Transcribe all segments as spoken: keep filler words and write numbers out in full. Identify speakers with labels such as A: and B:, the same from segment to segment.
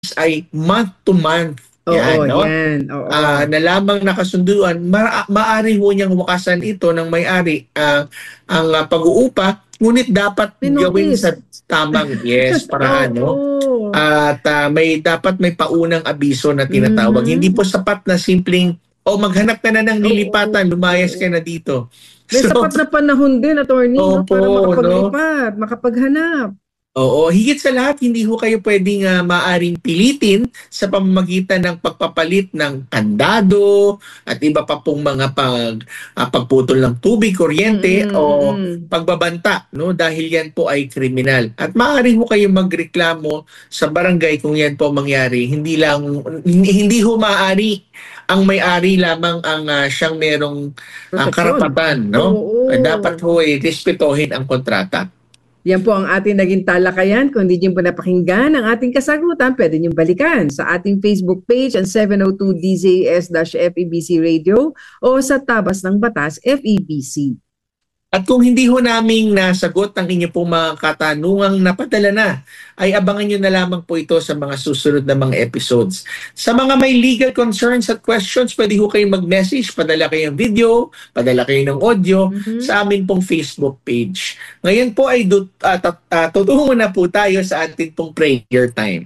A: ay month to month.
B: Oo,
A: Yan, no?
B: yan. Oo.
A: Ah, na lamang nakasunduan, ma- maari ho niyang wakasan ito ng may-ari ah, ang ah, pag-uupa, ngunit dapat
B: May
A: gawin
B: notice.
A: sa tamang yes paraan, no?
B: Oo.
A: At ah, may dapat may paunang abiso na tinatawag.
B: Mhm.
A: Hindi po sapat na simpleng o maghanap ka na ng
B: Oo,
A: lilipatan, lumayas
B: oo.
A: ka na dito.
B: May
A: So,
B: sapat na panahon din, attorney, no,
A: Opo,
B: para
A: no?
B: makapaglipat, makapaghanap.
A: Oo, higit sa lahat, hindi ho kayo pwedeng uh, maaring pilitin sa pamamagitan ng pagpapalit ng kandado at iba pa pong mga pag, uh, pagputol ng tubig, kuryente
B: Mm,
A: o
B: mm.
A: pagbabanta, no? Dahil yan po ay kriminal. At maaari ho kayo magreklamo sa barangay kung yan po mangyari. Hindi lang hindi, hindi ho maaari ang may-ari lamang ang uh, siyang merong uh,
B: Proteksyon.
A: karapatan, no?
B: Oo.
A: Dapat ho ay respetuhin ang kontrata.
B: Yan po ang ating naging talakayan. Kung hindi nyo po napakinggan ang ating kasagutan, pwede nyo balikan sa ating Facebook page ang seven oh two D Z A S-F E B C Radio o sa Tabas ng Batas F E B C.
A: At kung hindi ho namin nasagot ang inyo pong mga katanungang napadala na, ay abangan nyo na lamang po ito sa mga susunod na mga episodes. Sa mga may legal concerns at questions, pwede ho kayong mag-message, padala kayo ng video, padala kayo ng audio mm-hmm. sa amin pong Facebook page. Ngayon po ay uh, uh, tutungo na po tayo sa ating pong prayer time.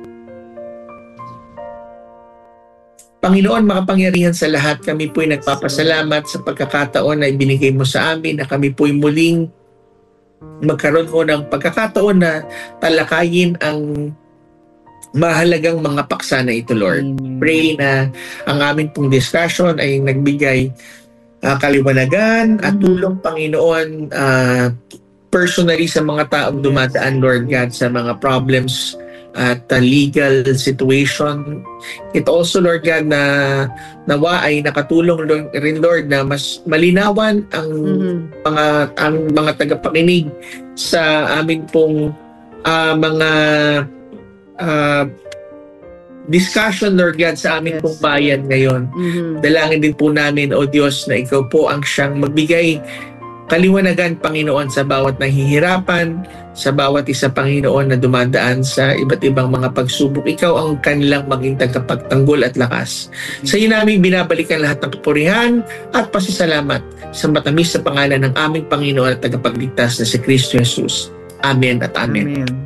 A: Panginoon, makapangyarihan sa lahat, kami po'y nagpapasalamat sa pagkakataon na ibinigay mo sa amin na kami po'y muling magkaroon ho ng pagkakataon na talakayin ang mahalagang mga paksa na ito, Lord. Mm. Pray na ang amin pong discussion ay nagbigay uh, kaliwanagan at tulong, Panginoon, uh, personally sa mga taong dumadaan, Lord God, sa mga problems at uh, legal situation. It also, Lord God, na nawa ay nakatulong rin, Lord, na mas malinawan ang mm-hmm. mga ang mga tagapakinig sa amin pong uh, mga uh, discussion, Lord God, sa amin yes. pong bayan ngayon. Mm-hmm. Dalangin din po namin, O Diyos, na ikaw po ang siyang magbigay kaliwanagan, Panginoon, sa bawat nahihirapan, sa bawat isa, Panginoon, na dumadaan sa iba't ibang mga pagsubok. Ikaw ang kanilang maging tagapagtanggol at lakas. Sa iyo namin binabalikan lahat ng kapurihan at pasasalamat sa matamis sa pangalan ng aming Panginoon at tagapagligtas na si Kristo Jesus. Amen at amen. Amen.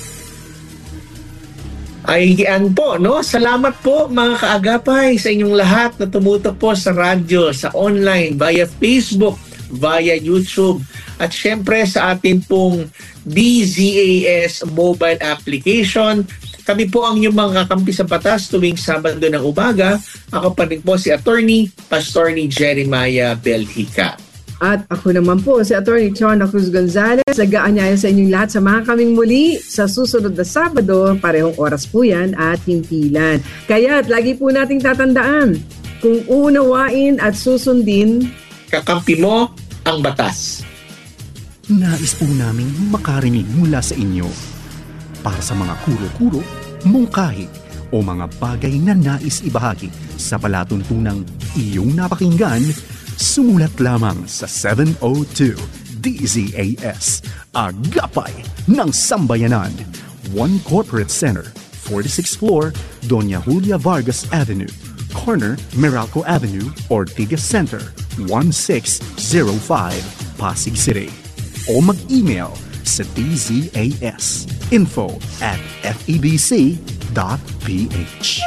A: Ay, yan po, no? Salamat po, mga kaagapay, sa inyong lahat na tumutok po sa radyo, sa online, via Facebook, via YouTube, at syempre sa atin pong D Z A S mobile application. Kami po ang inyong mga kakampi sa batas tuwing Sabado ng umaga. Ako pa rin po si Attorney Pastorny Jeremiah Belhica.
B: At ako naman po si Attorney Chona Cruz Gonzalez. Nag-aanyaya sa inyong lahat. Samahan kaming muli sa susunod na Sabado. Parehong oras po yan at himpilan. Kaya't lagi po nating tatandaan, kung uunawain at susundin,
A: kakampi mo ang batas.
C: Nais po namin makarinig mula sa inyo para sa mga kuro-kuro, mungkahi o mga bagay na nais ibahagi sa palatuntunang iyong napakinggan. Sumulat lamang sa seven oh two D Z A S, Agapay ng Sambayanan, One Corporate Center, forty-sixth floor, Doña Julia Vargas Avenue, corner Meralco Avenue, Ortigas Center, one six zero five, Pasig City. O mag-email sa d z a s info at f e b c dot p h.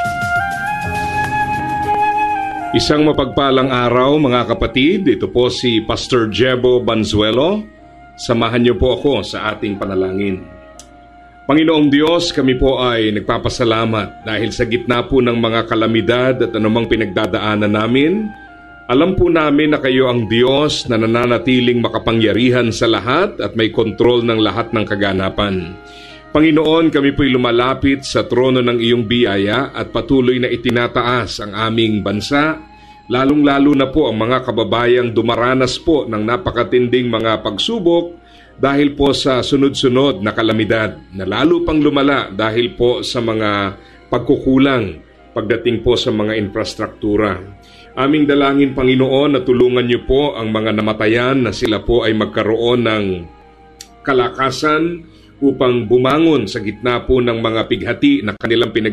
D: Isang mapagpalang araw, mga kapatid. Ito po si Pastor Jebo Banzuelo. Samahan niyo po ako sa ating panalangin. Panginoong Diyos, kami po ay nagpapasalamat dahil sa gitna po ng mga kalamidad at anumang pinagdadaanan namin, alam po namin na kayo ang Diyos na nananatiling makapangyarihan sa lahat at may kontrol ng lahat ng kaganapan. Panginoon, kami po'y lumalapit sa trono ng iyong biyaya at patuloy na itinataas ang aming bansa, lalong-lalo na po ang mga kababayang dumaranas po ng napakatinding mga pagsubok dahil po sa sunod-sunod na kalamidad na lalo pang lumala dahil po sa mga pagkukulang pagdating po sa mga infrastruktura. Aming dalangin, Panginoon, na tulungan niyo po ang mga namatayan na sila po ay magkaroon ng kalakasan upang bumangon sa gitna po ng mga pighati na kanilang pinag